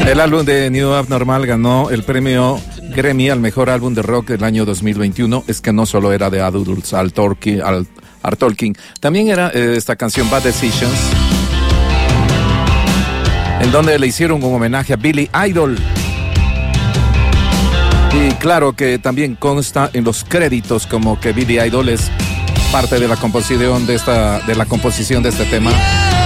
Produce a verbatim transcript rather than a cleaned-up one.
El álbum de New Abnormal ganó el premio Grammy al mejor álbum de rock del año dos mil veintiuno. Es que no solo era de Adults Are Talking, Are Talking, también era eh, esta canción Bad Decisions, en donde le hicieron un homenaje a Billy Idol. Y claro que también consta en los créditos como que Billy Idol es parte de la composición de esta, de la composición de este tema.